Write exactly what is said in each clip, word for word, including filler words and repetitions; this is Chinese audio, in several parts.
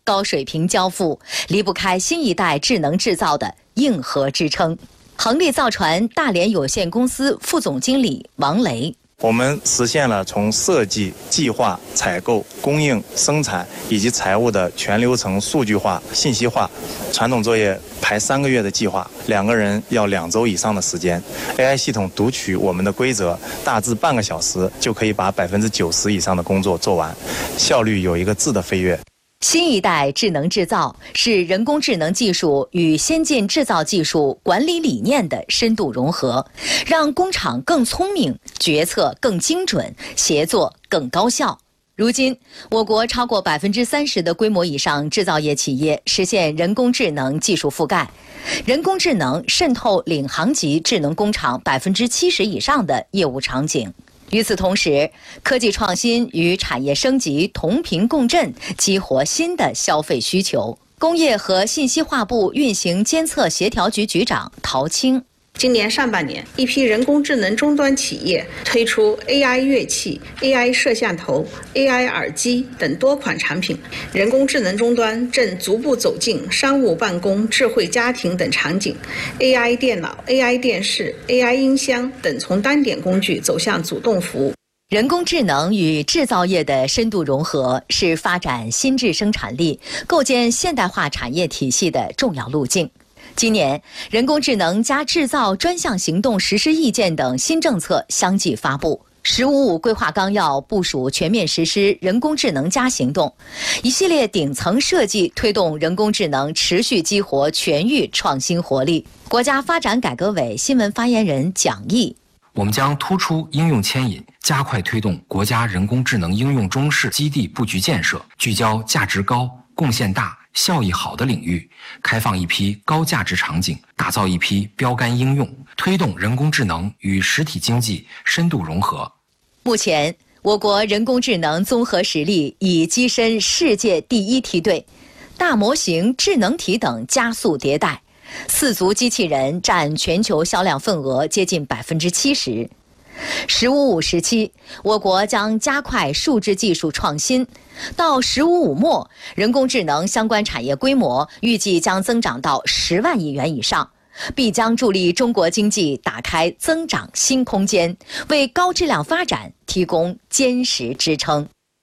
高水平交付，离不开新一代智能制造的硬核支撑。恒力造船大连有限公司副总经理王雷。 我们实现了从设计、计划、采购、供应、生产以及财务的全流程数据化、信息化。传统作业排三个月的计划，两个人要两周以上的时间。A I 系统读取我们的规则，大致半个小时就可以把百分之九十以上的工作做完，效率有一个质的飞跃。 新一代智能制造是人工智能技术与先进制造技术管理理念的深度融合，让工厂更聪明，决策更精准，协作更高效。如今，我国超过百分之三十的规模以上制造业企业实现人工智能技术覆盖，人工智能渗透领航级智能工厂百分之七十以上的业务场景。与此同时，科技创新与产业升级同频共振，激活新的消费需求。工业和信息化部运行监测协调局局长陶青。 今年上半年，一批人工智能终端企业推出 A I 乐器、A I 摄像头、A I 耳机等多款产品。人工智能终端正逐步走进商务办公、智慧家庭等场景。A I 电脑、A I 电视、A I 音箱等从单点工具走向主动服务。 人工智能与制造业的深度融合，是发展新质生产力、构建现代化产业体系的重要路径。今年，人工智能加制造专项行动实施意见等新政策相继发布。“十五五”规划纲要部署全面实施人工智能加行动，一系列顶层设计推动人工智能持续激活全域创新活力。国家发展改革委新闻发言人蒋毅： 我们将突出应用牵引，加快推动国家人工智能应用中试基地布局建设，聚焦价值高、贡献大、效益好的领域，开放一批高价值场景，打造一批标杆应用，推动人工智能与实体经济深度融合。 目前，我国人工智能综合实力已跻身世界第一梯队，大模型、智能体等加速迭代，四足机器人占全球销量份额接近百分之七十。十五五时期，我国将加快数字技术创新。到十五五末，人工智能相关产业规模预计将增长到十万亿元以上，必将助力中国经济打开增长新空间，为高质量发展提供坚实支撑。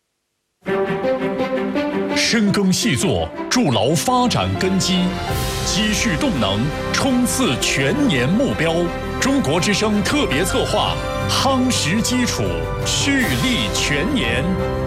深耕细作，筑牢发展根基，积蓄动能，冲刺全年目标。中国之声特别策划，夯实基础，蓄力全年。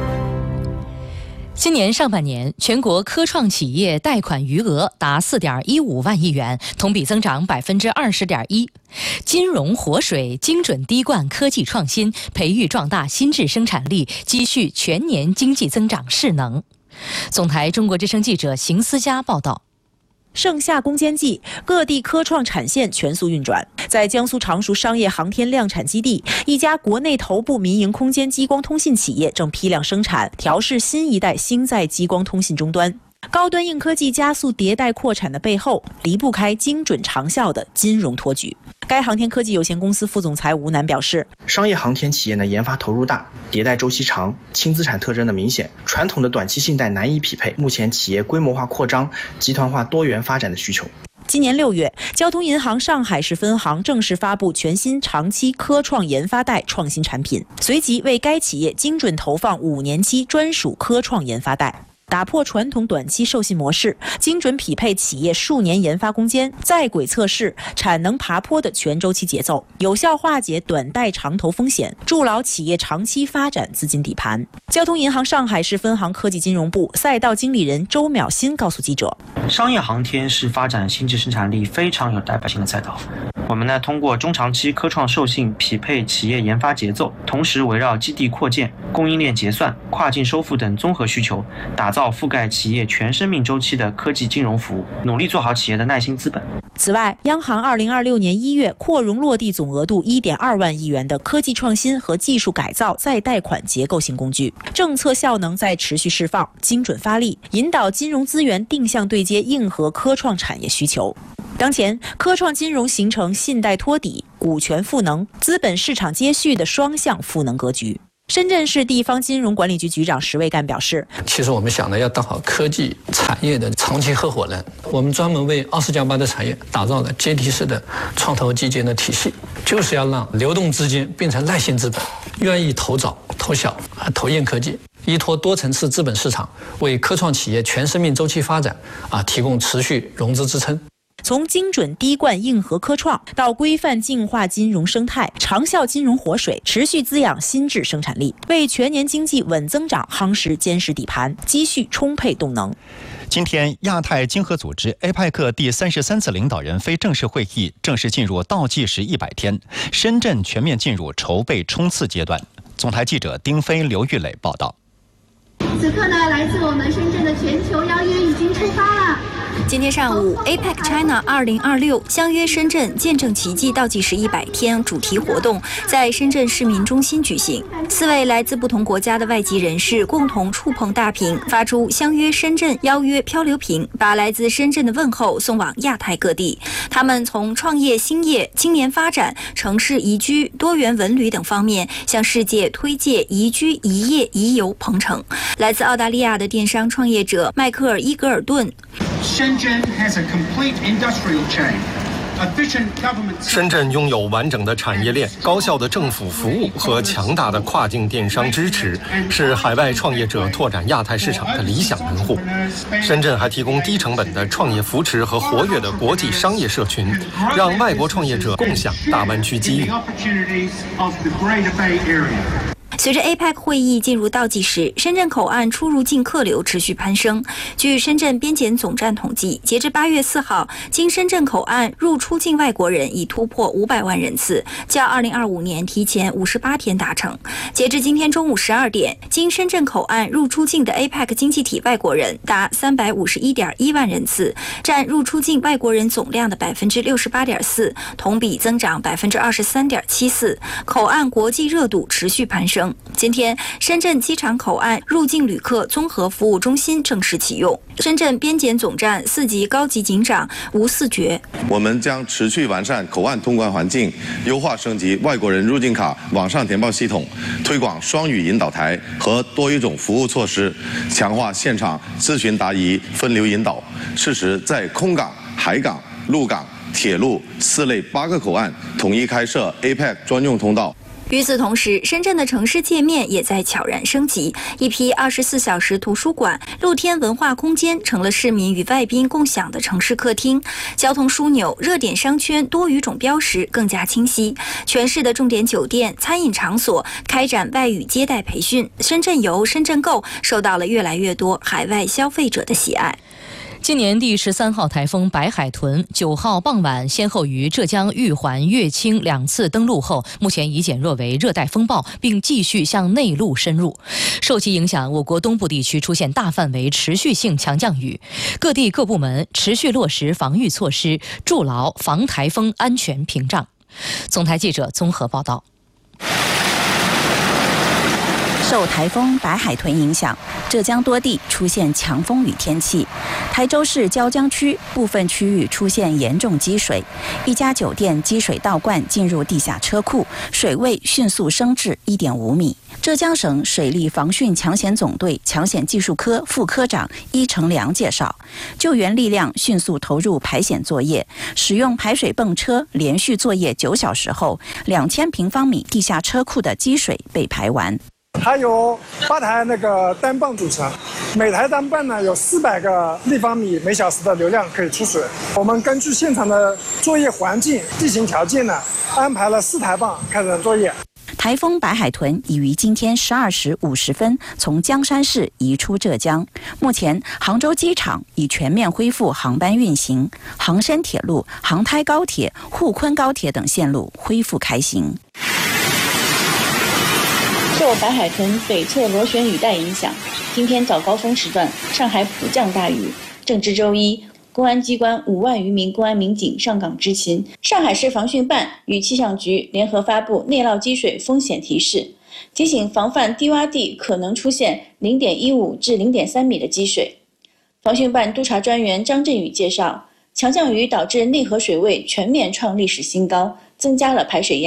今年上半年，全国科创企业贷款余额达四点一五万亿元，同比增长百分之二十点一。金融活水，精准滴灌科技创新，培育壮大新质生产力，积蓄全年经济增长势能。总台中国之声记者邢思佳报道。 盛夏攻坚季，各地科创产线全速运转。在江苏常熟商业航天量产基地，一家国内头部民营空间激光通信企业正批量生产、调试新一代星载激光通信终端。高端硬科技加速迭代扩产的背后，离不开精准长效的金融托举。该航天科技有限公司副总裁吴楠表示， 商业航天企业呢，研发投入大，迭代周期长，轻资产特征的明显，传统的短期信贷难以匹配目前企业规模化扩张、集团化多元发展的需求。 今年六月，交通银行上海市分行正式发布全新长期科创研发贷创新产品，随即为该企业精准投放五年期专属科创研发贷。打破传统短期授信模式，精准匹配企业数年研发攻坚、在轨测试、产能爬坡的全周期节奏，有效化解短贷长投风险，筑牢企业长期发展资金底盘。交通银行上海市分行科技金融部赛道经理人周淼新告诉记者， 商业航天是发展新质生产力非常有代表性的赛道。我们呢，通过中长期科创授信匹配企业研发节奏，同时围绕基地扩建、供应链结算、跨境收付等综合需求，打造覆盖企业全生命周期的科技金融服务，努力做好企业的耐心资本。 此外，央行二零二六年一月扩容落地总额度一点二万亿元的科技创新和技术改造再贷款结构性工具，政策效能在持续释放，精准发力，引导金融资源定向对接硬核科创产业需求。当前，科创金融形成信贷托底、股权赋能、资本市场接续的双向赋能格局。 深圳市地方金融管理局局长石卫干表示， 其实我们想的要当好科技产业的长期合伙人，我们专门为二十加八的产业打造了阶梯式的创投基金的体系，就是要让流动资金变成耐性资本，愿意投早、投小、投硬科技，依托多层次资本市场，为科创企业全生命周期发展啊提供持续融资支撑。 从精准滴灌硬核科创到规范净化金融生态，长效金融活水持续滋养新质生产力，为全年经济稳增长夯实坚实底盘，积蓄充沛动能。 今天，亚太经合组织 A P E C 第三十三次领导人非正式会议正式进入倒计时一百天，深圳全面进入筹备冲刺阶段。总台记者丁飞、刘玉磊报道。 此刻呢，来自我们深圳的全球邀约已经出发了。 今天上午 ，A P E C China 二零二六相约深圳见证奇迹倒计时一百天主题活动在深圳市民中心举行。四位来自不同国家的外籍人士共同触碰大屏，发出相约深圳邀约漂流瓶，把来自深圳的问候送往亚太各地。他们从创业兴业、青年发展、城市宜居、多元文旅等方面向世界推介宜居、宜业、宜游鹏程。来自澳大利亚的电商创业者迈克尔·伊格尔顿。 深圳拥有完整的产业链、高效的政府服务和强大的跨境电商支持，是海外创业者拓展亚太市场的理想门户。深圳还提供低成本的创业扶持和活跃的国际商业社群，让外国创业者共享大湾区机遇。 随着 A P E C 会议进入倒计时，深圳口岸出入境客流持续攀升。据深圳边检总站统计，截至八月四号，经深圳口岸入出境外国人已突破五百万人次，较二零二五年提前五十八天达成。截至今天中午十二点，经深圳口岸入出境的 A P E C 经济体外国人达三百五十一点一万人次，占入出境外国人总量的百分之六十八点四，同比增长百分之二十三点七四。口岸国际热度持续攀升。今天，深圳机场口岸入境旅客综合服务中心正式启用。深圳边检总站四级高级警长吴四觉： 我们将持续完善口岸通关环境，优化升级外国人入境卡网上填报系统，推广双语引导台和多语种服务措施，强化现场咨询答疑分流引导，适时在空港、海港、陆港、铁路四类八个口岸统一开设 A P E C 专用通道。 与此同时，深圳的城市界面也在悄然升级，一批二十四小时图书馆、露天文化空间成了市民与外宾共享的城市客厅。交通枢纽、热点商圈多语种标识更加清晰。全市的重点酒店、餐饮场所开展外语接待培训。深圳游、深圳购受到了越来越多海外消费者的喜爱。 今年第十三号台风白海豚九号傍晚先后于浙江玉环、乐清两次登陆后，目前已减弱为热带风暴，并继续向内陆深入。受其影响，我国东部地区出现大范围持续性强降雨，各地各部门持续落实防御措施，筑牢防台风安全屏障。总台记者综合报道。 受台风白海豚影响，浙江多地出现强风雨天气。台州市椒江区部分区域出现严重积水，一家酒店积水倒灌进入地下车库，水位迅速升至 一点五米。浙江省水利防汛抢险总队抢险技术科副科长伊成良介绍，救援力量迅速投入排险作业，使用排水泵车连续作业九小时后，两千平方米地下车库的积水被排完。 它由八台那个单泵组成，每台单泵呢有四百个立方米每小时的流量可以出水。我们根据现场的作业环境、地形条件呢，安排了四台泵开展作业。 台风白海豚已于今天十二时五十分从江山市移出浙江。目前，杭州机场已全面恢复航班运行，杭深铁路、杭台高铁、沪昆高铁等线路恢复开行。 受白海豚北侧螺旋雨带影响，今天早高峰时段，上海普降大雨。正值周一，公安机关五万余名公安民警上岗执勤。上海市防汛办与气象局联合发布内涝积水风险提示，提醒防范低洼地可能出现 零点一五 至 零点三 米的积水。防汛办督察专员张振宇介绍，强降雨导致内河水位全面创历史新高，增加了排水压力。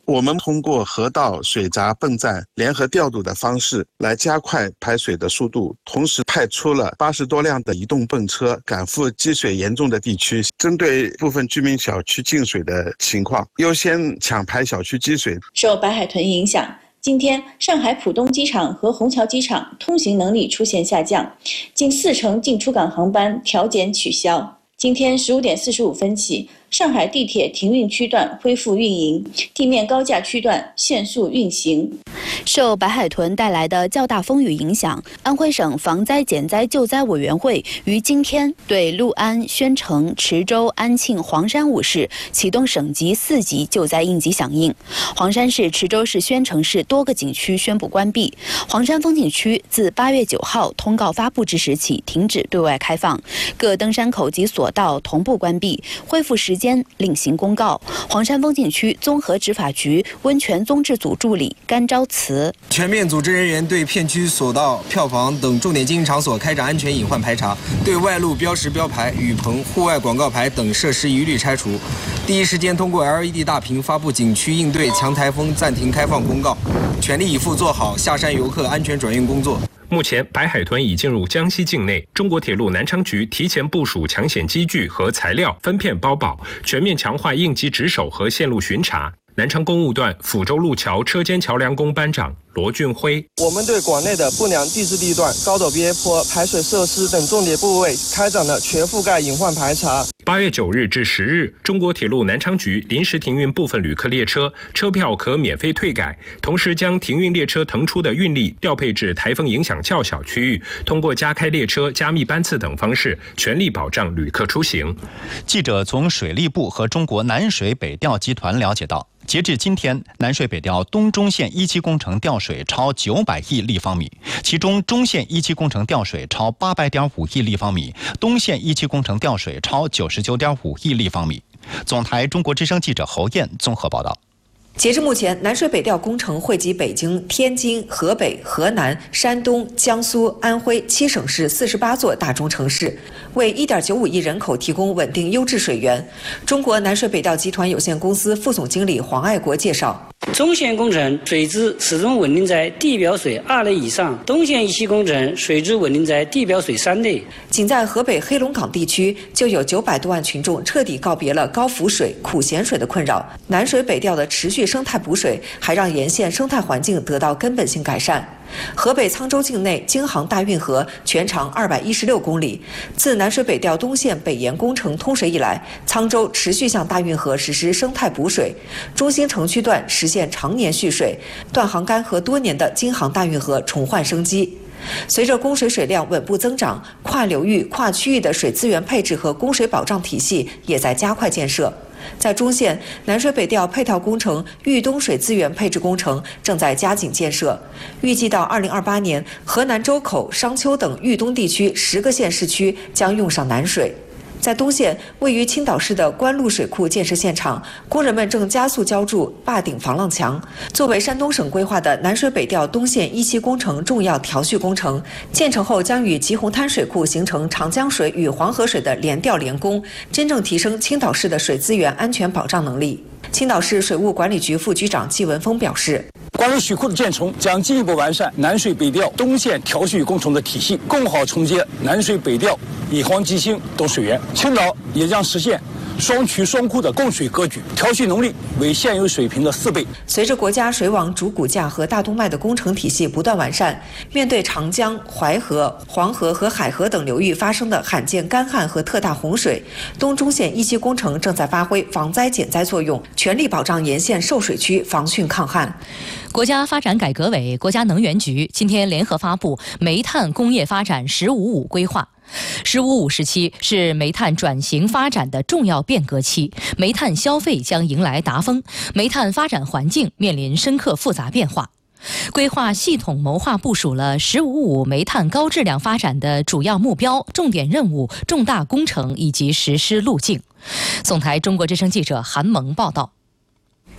我们通过河道、水闸、泵站联合调度的方式来加快排水的速度，同时派出了八十多辆的移动泵车赶赴积水严重的地区，针对部分居民小区进水的情况，优先抢排小区积水。 受白海豚影响，今天上海浦东机场和虹桥机场通行能力出现下降，近四成进出港航班调减取消。今天十五点四十五分起，上海地铁停运区段恢复运营，地面高架区段限速运行。 受白海豚带来的较大风雨影响，安徽省防灾减灾救灾委员会于今天对六安、宣城、池州、安庆、黄山五市启动省级四级救灾应急响应。黄山市、池州市、宣城市多个景区宣布关闭，黄山风景区自八月九号通告发布之时起停止对外开放，各登山口及索道同步关闭，恢复时间另行公告。黄山风景区综合执法局温泉综治组助理甘昭慈。 全面组织人员对片区索道、票房等重点经营场所开展安全隐患排查，对外路标识标牌、雨棚、户外广告牌等设施一律拆除。第一时间通过 L E D 大屏发布景区应对强台风暂停开放公告，全力以赴做好下山游客安全转运工作。 目前，白海豚已进入江西境内，中国铁路南昌局提前部署抢险机具和材料，分片包保，全面强化应急值守和线路巡查。南昌公务段抚州路桥车间桥梁工班长罗俊辉： 我们对广内的不良地质地段、高陡边坡、排水设施等重点部位开展了全覆盖隐患排查。 八月九日至十日，中国铁路南昌局临时停运部分旅客列车，车票可免费退改，同时将停运列车腾出的运力调配至台风影响较小区域，通过加开列车、加密班次等方式，全力保障旅客出行。 记者从水利部和中国南水北调集团了解到，截至今天，南水北调东中线一期工程调水超九百亿立方米，其中中线一期工程调水超八百点五亿立方米，东线一期工程调水超九十九点五亿立方米。总台中国之声记者侯燕综合报道。 截至目前，南水北调工程惠及北京、天津、河北、河南、山东、江苏、安徽七省市四十八座大中城市，为一点九五亿人口提供稳定优质水源。中国南水北调集团有限公司副总经理黄爱国介绍。 中线工程水质始终稳定在地表水二类以上，东线一期工程水质稳定在地表水三类。 仅在河北黑龙岗地区，就有九百多万群众彻底告别了高浮水、苦咸水的困扰。南水北调的持续生态补水，还让沿线生态环境得到根本性改善。河北沧州境内京杭大运河全长二百一十六公里，自南水北调东线北延工程通水以来，沧州持续向大运河实施生态补水，中心城区段实现常年蓄水，断航干涸多年的京杭大运河重焕生机。随着供水水量稳步增长，跨流域、跨区域的水资源配置和供水保障体系也在加快建设。在中线，南水北调配套工程豫东水资源配置工程正在加紧建设，预计到二零二八年，河南周口、商丘等豫东地区十个县市区将用上南水。在东线，位于青岛市的关路水库建设现场，工人们正加速浇筑坝顶防浪墙。作为山东省规划的南水北调东线一期工程重要调蓄工程，建成后将与吉洪滩水库形成长江水与黄河水的联调联供，真正提升青岛市的水资源安全保障能力。青岛市水务管理局副局长季文峰表示， 关路水库的建成将进一步完善南水北调东线调蓄工程的体系，更好承接南水北调以黄吉兴等水源。青岛也将实现双渠双库的供水格局，调蓄能力为现有水平的四倍。 随着国家水网主骨架和大动脉的工程体系不断完善，面对长江、淮河、黄河和海河等流域发生的罕见干旱和特大洪水，东中线一期工程正在发挥防灾减灾作用，全力保障沿线受水区防汛抗旱。 国家发展改革委、国家能源局今天联合发布煤炭工业发展“十五五”规划。十五五时期是煤炭转型发展的重要变革期，煤炭消费将迎来达峰，煤炭发展环境面临深刻复杂变化。规划系统谋划部署了“十五五”煤炭高质量发展的主要目标、重点任务、重大工程以及实施路径。总台中国之声记者韩萌报道。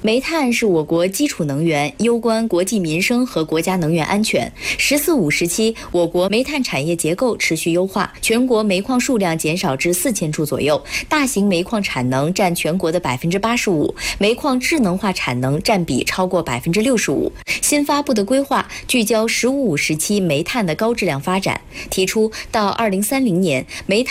煤炭是我国基础能源，攸关国计民生和国家能源安全。“十四五”时期，我国煤炭产业结构持续优化，全国煤矿数量减少至四千处左右，大型煤矿产能占全国的百分之八十五，煤矿智能化产能占比超过百分之六十五。新发布的规划聚焦“十五五”时期煤炭的高质量发展，提出到二零三零年煤炭